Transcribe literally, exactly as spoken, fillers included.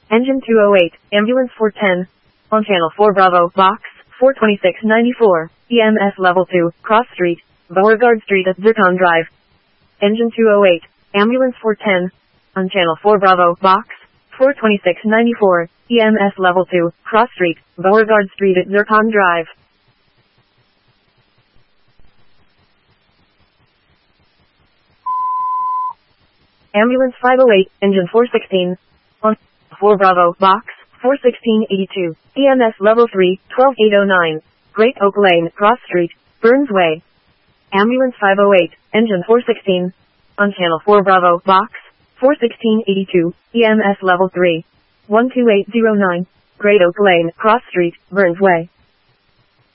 Engine two oh eight, Ambulance four ten. On Channel four Bravo, Box four twenty-six ninety-four, E M S Level two, Cross Street, Beauregard Street at Zircon Drive. Engine two oh eight, Ambulance four ten. On Channel four Bravo, Box four twenty-six ninety-four, E M S Level two, Cross Street, Beauregard Street at Zircon Drive. Ambulance five oh eight, Engine four sixteen. On four Bravo, Box four sixteen eighty-two, E M S Level three, twelve eight oh nine, Great Oak Lane, Cross Street, Burns Way. Ambulance five oh eight, Engine four sixteen. On Channel four Bravo, Box four sixteen eighty-two, E M S Level three, one two eight oh nine, Great Oak Lane, Cross Street, Burns Way.